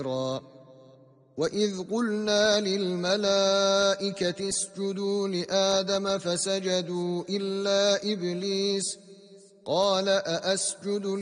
وَإِذْ قُلْنَا لِلْمَلَائِكَةِ اسْجُدُوا لِآدَمَ فَسَجَدُوا إِلَّا إِبْلِيسَ قَالَ أَأَسْجُدُ